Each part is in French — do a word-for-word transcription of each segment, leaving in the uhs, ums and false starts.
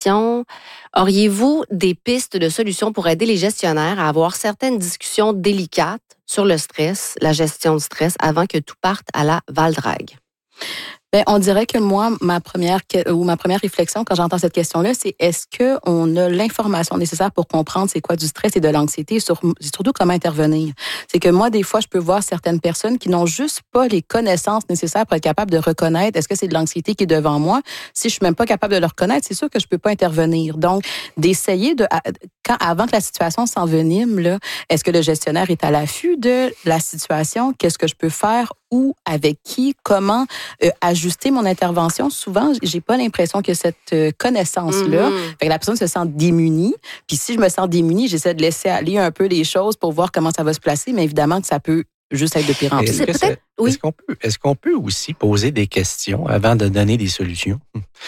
question. Auriez-vous des pistes de solutions pour aider les gestionnaires à avoir certaines discussions délicates sur le stress, la gestion du stress, avant que tout parte à la valdrague? Ben, on dirait que moi, ma première ou ma première réflexion quand j'entends cette question-là, c'est est-ce que on a l'information nécessaire pour comprendre c'est quoi du stress et de l'anxiété, sur, surtout comment intervenir. C'est que moi, des fois, je peux voir certaines personnes qui n'ont juste pas les connaissances nécessaires pour être capable de reconnaître est-ce que c'est de l'anxiété qui est devant moi. Si je suis même pas capable de le reconnaître, c'est sûr que je peux pas intervenir. Donc, d'essayer de quand avant que la situation s'envenime, là, est-ce que le gestionnaire est à l'affût de la situation? Qu'est-ce que je peux faire? Où, avec qui, comment euh, ajuster mon intervention. Souvent, j'ai pas l'impression que cette euh, connaissance-là, mm-hmm. fait que la personne se sent démunie. Puis si je me sens démunie, j'essaie de laisser aller un peu les choses pour voir comment ça va se placer, mais évidemment que ça peut juste être de pire en pire. Est-ce, que ça, oui. est-ce qu'on peut, est-ce qu'on peut aussi poser des questions avant de donner des solutions?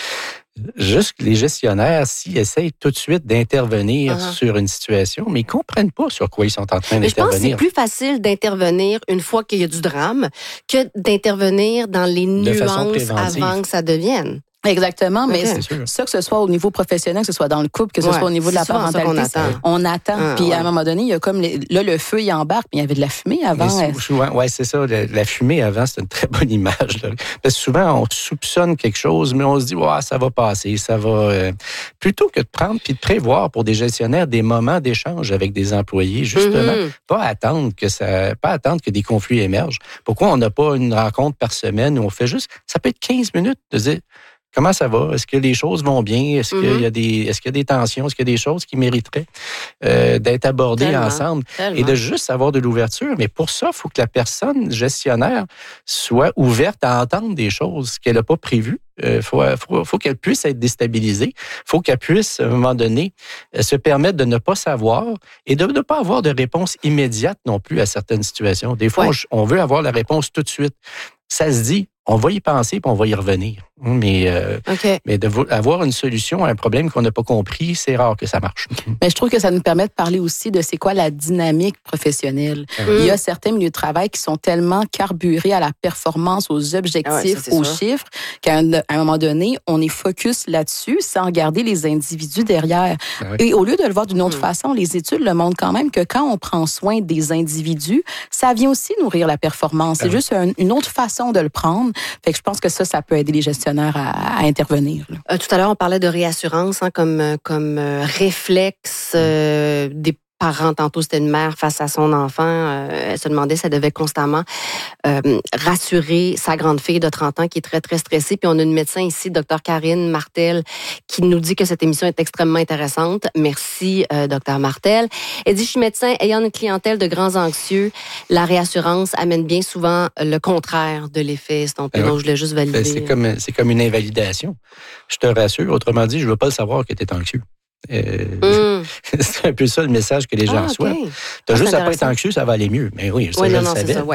Juste les gestionnaires, s'ils essayent tout de suite d'intervenir uh-huh. sur une situation, mais ils ne comprennent pas sur quoi ils sont en train mais d'intervenir. Je pense que c'est plus facile d'intervenir une fois qu'il y a du drame que d'intervenir dans les nuances avant que ça devienne. Exactement, mais okay. ça, que ce soit au niveau professionnel, que ce soit dans le couple, que ce ouais, soit au niveau de la parentalité, on attend. On attend. Ah, puis ouais. à un moment donné, il y a comme les, là le feu il embarque, mais il y avait de la fumée avant. Oui, c'est ça. La, la fumée avant, c'est une très bonne image. Là. Parce que souvent, on soupçonne quelque chose, mais on se dit, ouais, ça va passer, ça va. Euh... Plutôt que de prendre puis de prévoir pour des gestionnaires des moments d'échange avec des employés, justement, mm-hmm. pas attendre que ça, pas attendre que des conflits émergent. Pourquoi on n'a pas une rencontre par semaine où on fait juste, ça peut être quinze minutes de dire. Comment ça va? Est-ce que les choses vont bien? Est-ce mm-hmm. qu'il y a des, est-ce qu'il y a des tensions? Est-ce qu'il y a des choses qui mériteraient euh, d'être abordées tellement, ensemble? Tellement. Et de juste avoir de l'ouverture. Mais pour ça, il faut que la personne gestionnaire soit ouverte à entendre des choses qu'elle n'a pas prévues. Il euh, faut, faut, faut qu'elle puisse être déstabilisée. Il faut qu'elle puisse, à un moment donné, se permettre de ne pas savoir et de ne pas avoir de réponse immédiate non plus à certaines situations. Des fois, ouais. on, on veut avoir la réponse tout de suite. Ça se dit, on va y penser puis on va y revenir. Mais, euh, okay. mais d'avoir une solution à un problème qu'on n'a pas compris, c'est rare que ça marche. Mais je trouve que ça nous permet de parler aussi de c'est quoi la dynamique professionnelle. Mmh. Il y a certains milieux de travail qui sont tellement carburés à la performance, aux objectifs, ah ouais, ça, aux sûr. chiffres, qu'à un, à un moment donné, on est focus là-dessus sans regarder les individus derrière. Ah oui. Et au lieu de le voir d'une autre mmh. façon, les études le montrent quand même que quand on prend soin des individus, ça vient aussi nourrir la performance. Ah c'est oui. juste un, une autre façon de le prendre. Fait que je pense que ça, ça peut aider les gestionnaires à, à intervenir. Euh, tout à l'heure, on parlait de réassurance hein, comme, comme euh, réflexe euh, des parents. Tantôt, c'était une mère face à son enfant. Euh, elle se demandait si elle devait constamment euh, rassurer sa grande fille de trente ans qui est très, très stressée. Puis on a une médecin ici, docteur Karine Martel, qui nous dit que cette émission est extrêmement intéressante. Merci, euh, docteur Martel. Elle dit, je suis médecin ayant une clientèle de grands anxieux. La réassurance amène bien souvent le contraire de l'effet estompé. Ben, donc, je voulais juste valider. Ben, c'est, comme, c'est comme une invalidation. Je te rassure. Autrement dit, je ne veux pas le savoir que tu es anxieux. Euh, mm. C'est un peu ça le message que les gens ah, okay. reçoivent. Tu as ah, juste à pas être anxieux, ça va aller mieux. Mais oui, ça, oui, je non, le non, savais. C'est ça, ouais.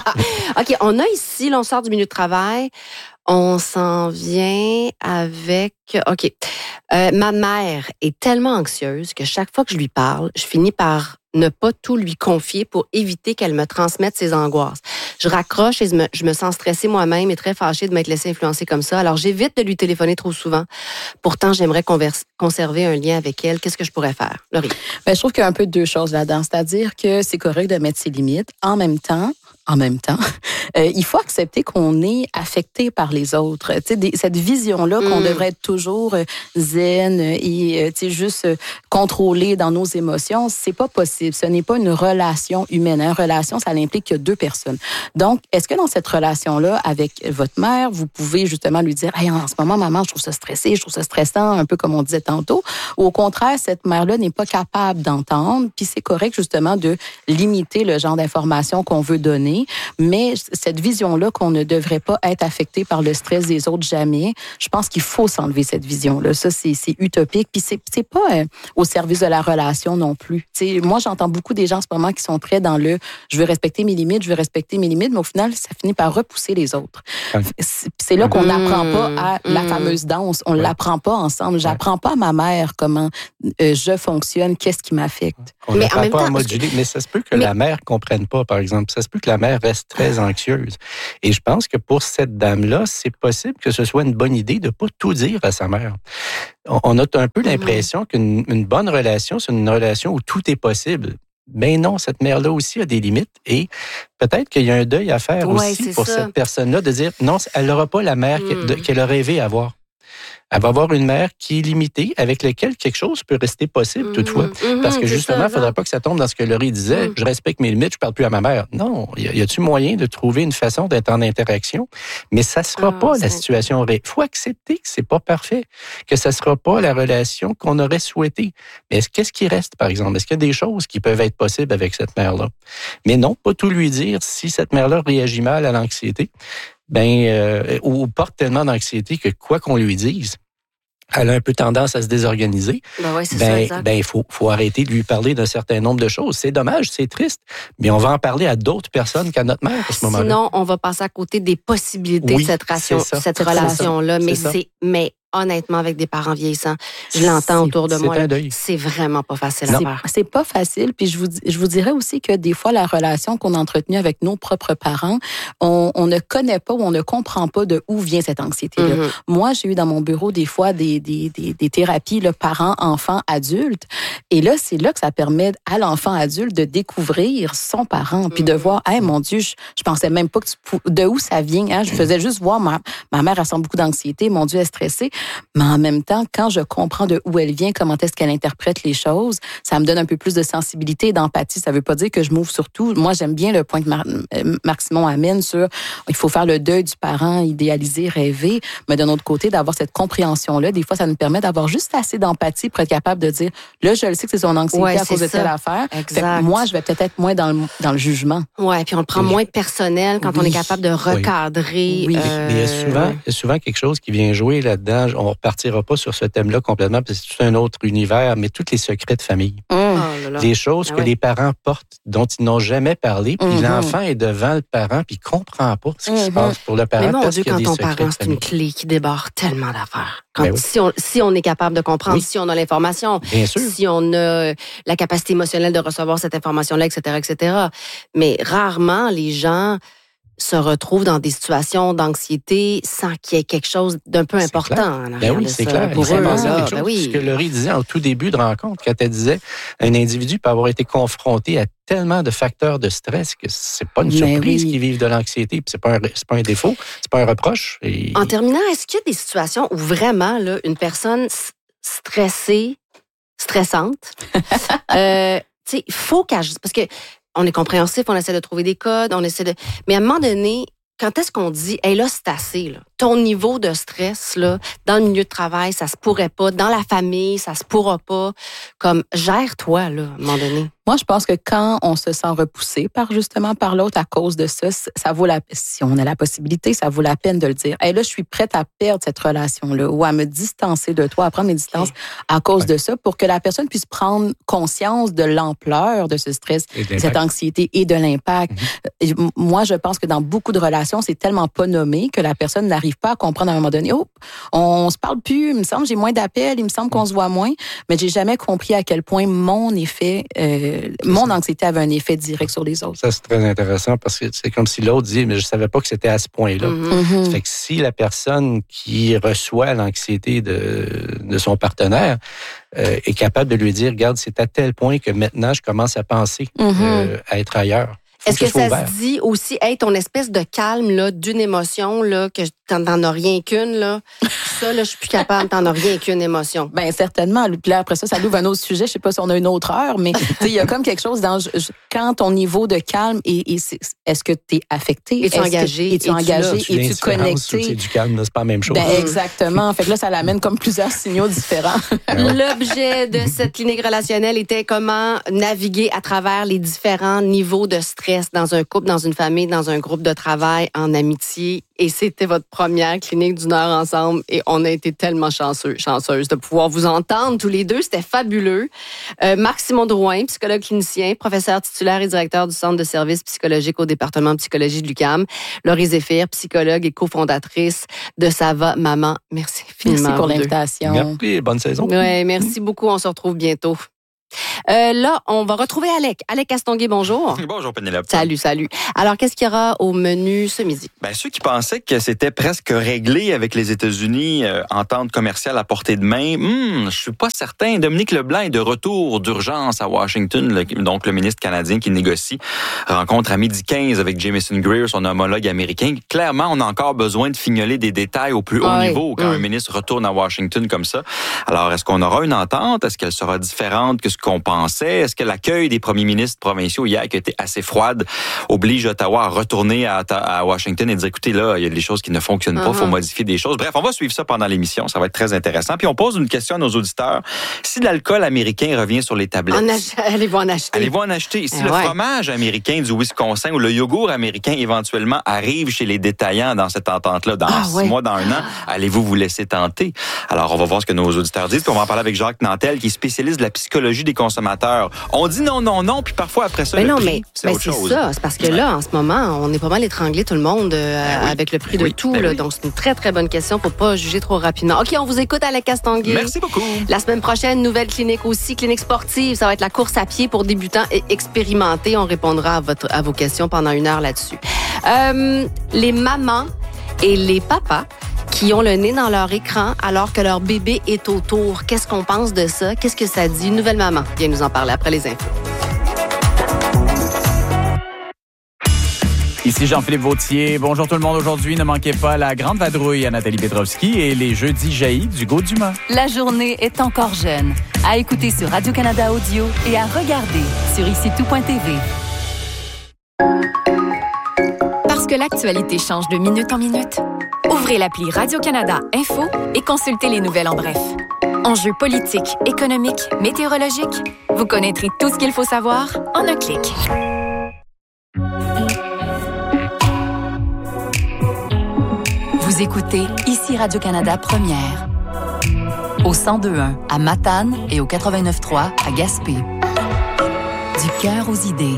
OK, on a ici, là, on sort du milieu de travail. On s'en vient avec... OK. Euh, ma mère est tellement anxieuse que chaque fois que je lui parle, je finis par ne pas tout lui confier pour éviter qu'elle me transmette ses angoisses. Je raccroche et je me, je me sens stressée moi-même et très fâchée de m'être laissée influencer comme ça. Alors, j'évite de lui téléphoner trop souvent. Pourtant, j'aimerais converse, conserver un lien avec elle. Qu'est-ce que je pourrais faire? Laurie? Ben, je trouve qu'il y a un peu deux choses là-dedans. C'est-à-dire que c'est correct de mettre ses limites. En même temps, en même temps, euh, il faut accepter qu'on est affecté par les autres. Tu sais, des, cette vision-là qu'on mm. devrait être toujours euh, zen et euh, tu sais, juste euh, contrôlé dans nos émotions, c'est pas possible. Ce n'est pas une relation humaine. Une relation, ça implique qu'il y a deux personnes. Donc, est-ce que dans cette relation-là, avec votre mère, vous pouvez justement lui dire, hey, en ce moment, maman, je trouve ça stressé, je trouve ça stressant, un peu comme on disait tantôt, ou au contraire, cette mère-là n'est pas capable d'entendre, puis c'est correct justement de limiter le genre d'informations qu'on veut donner. Mais cette vision-là qu'on ne devrait pas être affecté par le stress des autres jamais, je pense qu'il faut s'enlever cette vision-là. Ça, c'est, c'est utopique. Puis c'est, c'est pas euh, au service de la relation non plus. T'sais, moi, j'entends beaucoup des gens en ce moment qui sont très dans le « je veux respecter mes limites, je veux respecter mes limites », mais au final, ça finit par repousser les autres. C'est, c'est là qu'on n'apprend pas à mmh. la fameuse danse. On ne ouais. l'apprend pas ensemble. J'apprends pas à ma mère comment euh, je fonctionne, qu'est-ce qui m'affecte. On n'apprend pas temps, à moduler, que... mais ça se peut que mais... la mère ne comprenne pas, par exemple. Ça se peut que la mère reste très anxieuse. Et je pense que pour cette dame-là, c'est possible que ce soit une bonne idée de pas tout dire à sa mère. On a un peu l'impression mmh. qu'une une bonne relation, c'est une relation où tout est possible. Mais non, cette mère-là aussi a des limites et peut-être qu'il y a un deuil à faire ouais, aussi pour ça. cette personne-là de dire non, elle n'aura pas la mère mmh. qu'elle a rêvé avoir. Elle va avoir une mère qui est limitée, avec laquelle quelque chose peut rester possible mmh, toutefois. Mmh, Parce que justement, il ne faudrait pas que ça tombe dans ce que Laurie disait, mmh. je respecte mes limites, je ne parle plus à ma mère. Non, y, y a-t-il moyen de trouver une façon d'être en interaction? Mais ça ne sera ah, pas la situation réelle. Il faut accepter que ce n'est pas parfait, que ça ne sera pas la relation qu'on aurait souhaitée. Mais est-ce, qu'est-ce qui reste, par exemple? Est-ce qu'il y a des choses qui peuvent être possibles avec cette mère-là? Mais non, pas tout lui dire si cette mère-là réagit mal à l'anxiété, ben, euh, ou porte tellement d'anxiété que quoi qu'on lui dise, elle a un peu tendance à se désorganiser. Ben oui, c'est ben, ça, exact. Ben, il faut, faut arrêter de lui parler d'un certain nombre de choses. C'est dommage, c'est triste, mais on va en parler à d'autres personnes qu'à notre mère à ce moment-là. Sinon, on va passer à côté des possibilités oui, de cette, ration, c'est ça, cette c'est relation-là. ça, mais c'est c'est, mais honnêtement, avec des parents vieillissants, je l'entends autour de c'est moi. Un deuil. C'est vraiment pas facile c'est, à faire. C'est pas facile. Puis je vous, je vous dirais aussi que des fois, la relation qu'on a entretenue avec nos propres parents, on, on ne connaît pas ou on ne comprend pas de où vient cette anxiété-là. Mm-hmm. Moi, j'ai eu dans mon bureau des fois des, des, des, des thérapies là, parents, enfants, adultes. Et là, c'est là que ça permet à l'enfant adulte de découvrir son parent, puis mm-hmm. de voir, hey, mon Dieu, je, je pensais même pas que tu pou... de où ça vient. Hein? Je faisais juste voir, ma, ma mère, elle sent beaucoup d'anxiété, mon Dieu, elle est stressée. Mais en même temps, quand je comprends de où elle vient, comment est-ce qu'elle interprète les choses, ça me donne un peu plus de sensibilité et d'empathie. Ça veut pas dire que je m'ouvre sur tout. Moi, j'aime bien le point que Mar- Marc Simon amène sur il faut faire le deuil du parent idéalisé, rêvé, mais d'un autre côté, d'avoir cette compréhension-là, des fois, ça nous permet d'avoir juste assez d'empathie pour être capable de dire, là, je le sais que c'est son anxiété ouais, à cause de telle affaire. Exact. Fait que moi, je vais peut-être être moins dans le, dans le jugement. Oui, puis on le prend oui. moins personnel quand oui. on est capable de recadrer. Oui. Euh... Mais il y a souvent, il y a souvent quelque chose qui vient jouer là-dedans. On ne repartira pas sur ce thème-là complètement, parce que c'est tout un autre univers, mais tous les secrets de famille. Mmh. Oh là là. Les choses ah que ouais. les parents portent, dont ils n'ont jamais parlé, puis mmh. l'enfant est devant le parent, puis il ne comprend pas ce qui mmh. se passe pour le parent. Mais mon parce Dieu, qu'il y a quand des ton secrets parent, de c'est une clé qui débarre tellement d'affaires. Quand, ben oui. si, on, si on est capable de comprendre, oui. si on a l'information, Bien sûr. si on a la capacité émotionnelle de recevoir cette information-là, et cetera, et cetera. Mais rarement, les gens se retrouvent dans des situations d'anxiété sans qu'il y ait quelque chose d'un peu c'est important. Ben oui, c'est clair. Pour c'est eux, là, quelque chose, ben oui. Ce que Laurie disait en tout début de rencontre, quand elle disait un individu peut avoir été confronté à tellement de facteurs de stress que c'est pas une surprise oui. qu'ils vivent de l'anxiété, puis c'est pas un, c'est pas un défaut, c'est pas un reproche. Et... En terminant, est-ce qu'il y a des situations où vraiment là, une personne stressée, stressante, euh, tu sais, il faut qu'elle... Parce que on est compréhensif, on essaie de trouver des codes, on essaie de... Mais à un moment donné, quand est-ce qu'on dit, hey, là, c'est assez, là. Ton niveau de stress, là, dans le milieu de travail, ça se pourrait pas. Dans la famille, ça se pourra pas. Comme, gère-toi, là, à un moment donné. Moi, je pense que quand on se sent repoussé par justement par l'autre à cause de ça, ça vaut la si on a la possibilité, ça vaut la peine de le dire. Hey, là, je suis prête à perdre cette relation-là ou à me distancer de toi, à prendre mes distances okay. à cause ouais. de ça, pour que la personne puisse prendre conscience de l'ampleur de ce stress, de cette anxiété et de l'impact. Mm-hmm. Moi, je pense que dans beaucoup de relations, c'est tellement pas nommé que la personne n'arrive pas à comprendre à un moment donné. Oh, on se parle plus. Il me semble j'ai moins d'appels. Il me semble qu'on se voit moins. Mais j'ai jamais compris à quel point mon effet euh, mon anxiété avait un effet direct sur les autres. Ça, c'est très intéressant parce que c'est comme si l'autre dit, mais je savais pas que c'était à ce point-là. Mm-hmm. Ça fait que si la personne qui reçoit l'anxiété de, de son partenaire euh, est capable de lui dire, regarde, c'est à tel point que maintenant, je commence à penser mm-hmm. euh, à être ailleurs. Faut Est-ce que, que ça ouvert. se dit aussi, hey, ton espèce de calme, là, d'une émotion, là, que t'en, t'en as rien qu'une, là, ça, là, je suis plus capable, t'en as rien qu'une émotion. Ben certainement. Puis là, après ça, ça ouvre un autre sujet. Je sais pas si on a une autre heure, mais il y a comme quelque chose dans quand ton niveau de calme est, est est-ce que tu es affecté? Es-tu engagé? Es-tu engagé? Es-tu connecté? C'est du calme, là, c'est pas la même chose. Ben, exactement. Fait que là, ça l'amène comme plusieurs signaux différents. L'objet de cette clinique relationnelle était comment naviguer à travers les différents niveaux de stress dans un couple, dans une famille, dans un groupe de travail, en amitié. Et c'était votre première clinique d'une heure ensemble. Et on a été tellement chanceux, chanceuse de pouvoir vous entendre tous les deux. C'était fabuleux. Euh, Marc Simon Drouin, psychologue clinicien, professeur titulaire et directeur du Centre de services psychologiques au département de psychologie de l'U Q A M. Laurie Zéphir, psychologue et cofondatrice de Ça va, maman. Merci infiniment. Merci pour l'invitation. Merci, bonne saison. Ouais, merci beaucoup. On se retrouve bientôt. Euh, là, on va retrouver Alec. Alec Castonguay, bonjour. Bonjour, Pénélope. Salut, salut. Alors, qu'est-ce qu'il y aura au menu ce midi? Ben, ceux qui pensaient que c'était presque réglé avec les États-Unis, euh, entente commerciale à portée de main, hmm, je suis pas certain. Dominique Leblanc est de retour d'urgence à Washington, le, donc le ministre canadien qui négocie. Rencontre à midi quinze avec Jameson Greer, son homologue américain. Clairement, on a encore besoin de fignoler des détails au plus haut ouais. niveau quand mmh. un ministre retourne à Washington comme ça. Alors, est-ce qu'on aura une entente? Est-ce qu'elle sera différente que ce qu'on pensait? Est-ce que l'accueil des premiers ministres provinciaux hier, qui a été assez froide, oblige Ottawa à retourner à, à Washington et dire, écoutez, là, il y a des choses qui ne fonctionnent pas, il uh-huh. faut modifier des choses. Bref, on va suivre ça pendant l'émission, ça va être très intéressant. Puis on pose une question à nos auditeurs. Si l'alcool américain revient sur les tablettes, en ach- allez-vous en acheter? Allez-vous en acheter? Si eh le ouais. fromage américain du Wisconsin ou le yogourt américain éventuellement arrive chez les détaillants dans cette entente-là, dans ah, six ouais. mois, dans un an, allez-vous vous laisser tenter? Alors, on va voir ce que nos auditeurs disent, puis on va en parler avec Jacques Nantel, qui est spécialiste de la psychologie des consommateurs. On dit non, non, non, puis parfois après ça, mais le non, prix, mais, c'est mais autre c'est chose. ça, c'est parce que là, en ce moment, on est pas mal étranglé tout le monde euh, ben oui. avec le prix ben de oui. tout. Ben là, oui. donc, c'est une très, très bonne question. Faut pas juger trop rapidement. OK, on vous écoute, Alec Castonguay. Merci beaucoup. La semaine prochaine, nouvelle clinique aussi, clinique sportive. Ça va être la course à pied pour débutants et expérimentés. On répondra à, votre, à vos questions pendant une heure là-dessus. Euh, les mamans et les papas qui ont le nez dans leur écran alors que leur bébé est autour. Qu'est-ce qu'on pense de ça? Qu'est-ce que ça dit? Nouvelle maman vient nous en parler après les infos. Ici Jean-Philippe Vautier. Bonjour tout le monde. Aujourd'hui, ne manquez pas la grande vadrouille à Nathalie Petrovski et les jeudis jaillis du Gaud-Dumas. La journée est encore jeune. À écouter sur Radio-Canada Audio et à regarder sur ici tout point t v. Parce que l'actualité change de minute en minute, ouvrez l'appli Radio-Canada Info et consultez les nouvelles en bref. Enjeux politiques, économiques, météorologiques, vous connaîtrez tout ce qu'il faut savoir en un clic. Vous écoutez ici Radio-Canada Première. Au cent deux point un à Matane et au quatre-vingt-neuf point trois à Gaspé. Du cœur aux idées.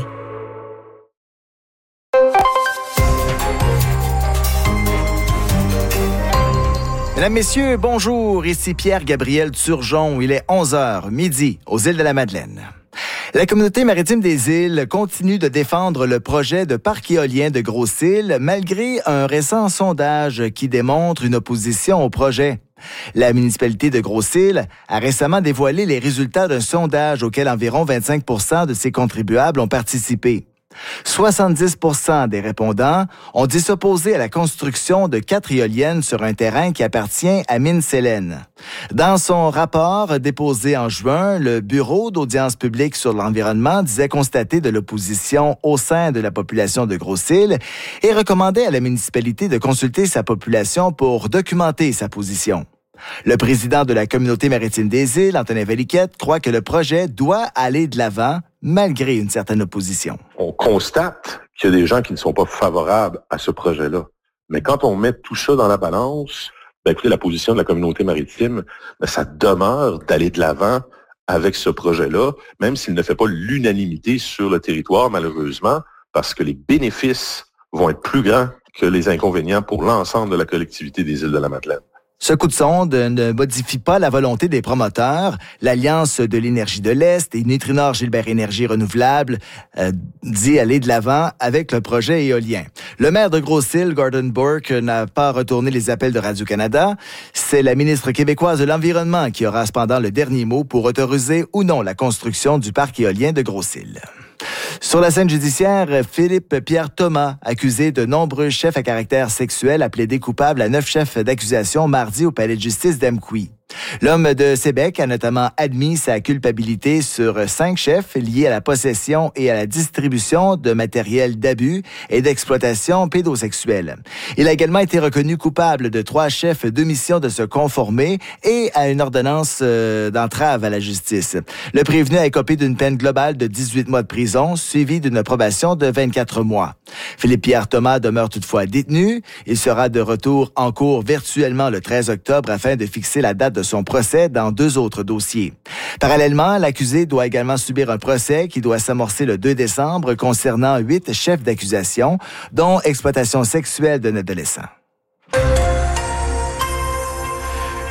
Mesdames, Messieurs, bonjour. Ici Pierre-Gabriel Turgeon. Il est onze heures, midi, aux îles de la Madeleine. La communauté maritime des îles continue de défendre le projet de parc éolien de Grosse-Île malgré un récent sondage qui démontre une opposition au projet. La municipalité de Grosse-Île a récemment dévoilé les résultats d'un sondage auquel environ vingt-cinq pour cent de ses contribuables ont participé. soixante-dix pour cent des répondants ont dit s'opposer à la construction de quatre éoliennes sur un terrain qui appartient à Mines Célène. Dans son rapport déposé en juin, le Bureau d'audience publique sur l'environnement disait constater de l'opposition au sein de la population de Grosse-Île et recommandait à la municipalité de consulter sa population pour documenter sa position. Le président de la communauté maritime des îles, Antonin Valiquette, croit que le projet doit aller de l'avant malgré une certaine opposition. On constate qu'il y a des gens qui ne sont pas favorables à ce projet-là. Mais quand on met tout ça dans la balance, ben écoutez, la position de la communauté maritime, ben ça demeure d'aller de l'avant avec ce projet-là, même s'il ne fait pas l'unanimité sur le territoire, malheureusement, parce que les bénéfices vont être plus grands que les inconvénients pour l'ensemble de la collectivité des îles de la Madeleine. Ce coup de sonde ne modifie pas la volonté des promoteurs. L'Alliance de l'énergie de l'Est et Nutrinor Gilbert Énergie Renouvelable euh, dit aller de l'avant avec le projet éolien. Le maire de Grosse-Île, Gordon Burke, n'a pas retourné les appels de Radio-Canada. C'est la ministre québécoise de l'Environnement qui aura cependant le dernier mot pour autoriser ou non la construction du parc éolien de Grosse-Île. Sur la scène judiciaire, Philippe Pierre Thomas, accusé de nombreux chefs à caractère sexuel, a plaidé coupable à neuf chefs d'accusation mardi au palais de justice d'Amqui. L'homme de Sébec a notamment admis sa culpabilité sur cinq chefs liés à la possession et à la distribution de matériel d'abus et d'exploitation pédosexuelle. Il a également été reconnu coupable de trois chefs d'omission de se conformer et à une ordonnance d'entrave à la justice. Le prévenu a écopé d'une peine globale de dix-huit mois de prison, suivie d'une probation de vingt-quatre mois. Philippe-Pierre Thomas demeure toutefois détenu. Il sera de retour en cours virtuellement le treize octobre afin de fixer la date de son procès dans deux autres dossiers. Parallèlement, l'accusé doit également subir un procès qui doit s'amorcer le deux décembre concernant huit chefs d'accusation, dont exploitation sexuelle d'un adolescent.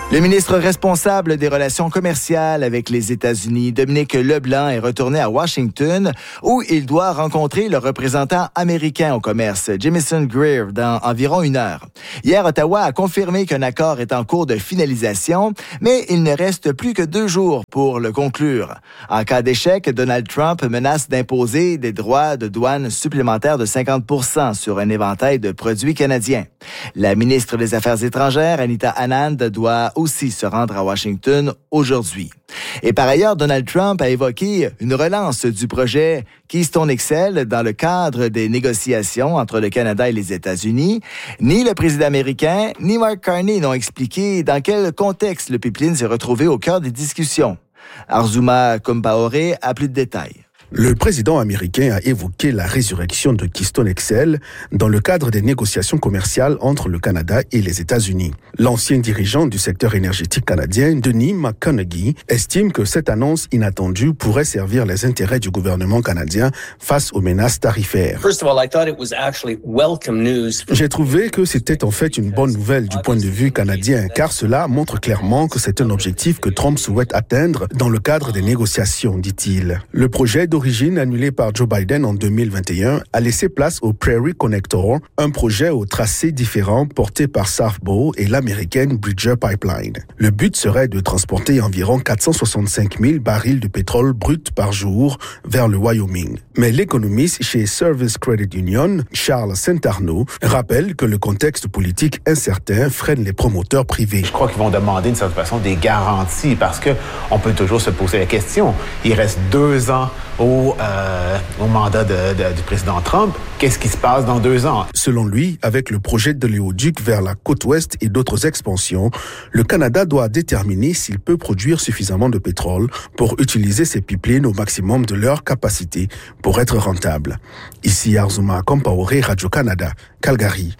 Le ministre responsable des relations commerciales avec les États-Unis, Dominique Leblanc, est retourné à Washington où il doit rencontrer le représentant américain au commerce, Jamieson Greer, dans environ une heure. Hier, Ottawa a confirmé qu'un accord est en cours de finalisation, mais il ne reste plus que deux jours pour le conclure. En cas d'échec, Donald Trump menace d'imposer des droits de douane supplémentaires de cinquante pour cent sur un éventail de produits canadiens. La ministre des Affaires étrangères, Anita Anand, doit aussi se rendre à Washington aujourd'hui. Et par ailleurs, Donald Trump a évoqué une relance du projet Keystone X L dans le cadre des négociations entre le Canada et les États-Unis. Ni le président américain, ni Mark Carney n'ont expliqué dans quel contexte le pipeline s'est retrouvé au cœur des discussions. Arjuna Kumpaore a plus de détails. Le président américain a évoqué la résurrection de Keystone X L dans le cadre des négociations commerciales entre le Canada et les États-Unis. L'ancien dirigeant du secteur énergétique canadien, Denis McConaughey, estime que cette annonce inattendue pourrait servir les intérêts du gouvernement canadien face aux menaces tarifaires. J'ai trouvé que c'était en fait une bonne nouvelle du point de vue canadien, car cela montre clairement que c'est un objectif que Trump souhaite atteindre dans le cadre des négociations, dit-il. Le projet d'origine annulé par Joe Biden en deux mille vingt et un a laissé place au Prairie Connector, un projet au tracé différent porté par South Bow et l'américaine Bridger Pipeline. Le but serait de transporter environ quatre cent soixante-cinq mille barils de pétrole brut par jour vers le Wyoming. Mais l'économiste chez Service Credit Union, Charles Saint-Arnaud, rappelle que le contexte politique incertain freine les promoteurs privés. Je crois qu'ils vont demander d'une certaine façon des garanties parce que on peut toujours se poser la question. Il reste deux ans Au, euh, au mandat de, de, du président Trump, qu'est-ce qui se passe dans deux ans? Selon lui, avec le projet de l'éoduc vers la côte ouest et d'autres expansions, le Canada doit déterminer s'il peut produire suffisamment de pétrole pour utiliser ces pipelines au maximum de leur capacité pour être rentable. Ici Arjuna Kumpaore, Radio-Canada, Calgary.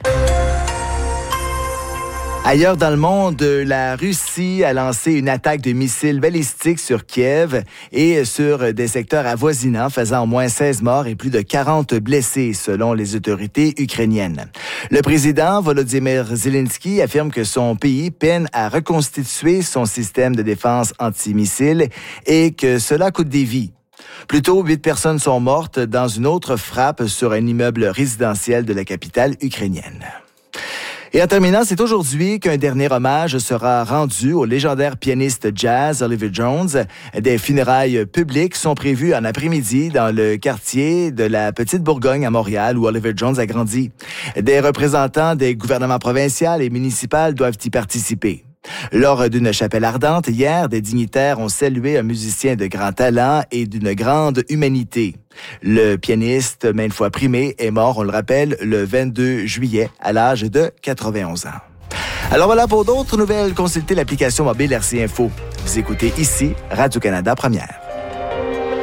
Ailleurs dans le monde, la Russie a lancé une attaque de missiles balistiques sur Kiev et sur des secteurs avoisinants, faisant au moins seize morts et plus de quarante blessés, selon les autorités ukrainiennes. Le président Volodymyr Zelensky affirme que son pays peine à reconstituer son système de défense antimissiles et que cela coûte des vies. Plus tôt, huit personnes sont mortes dans une autre frappe sur un immeuble résidentiel de la capitale ukrainienne. Et en terminant, c'est aujourd'hui qu'un dernier hommage sera rendu au légendaire pianiste jazz Oliver Jones. Des funérailles publiques sont prévues en après-midi dans le quartier de la Petite Bourgogne à Montréal où Oliver Jones a grandi. Des représentants des gouvernements provinciaux et municipaux doivent y participer. Lors d'une chapelle ardente, hier, des dignitaires ont salué un musicien de grand talent et d'une grande humanité. Le pianiste, maintes fois primé, est mort, on le rappelle, le vingt-deux juillet, à l'âge de quatre-vingt-onze ans. Alors voilà, pour d'autres nouvelles, consultez l'application mobile R C Info. Vous écoutez ici Radio-Canada Première.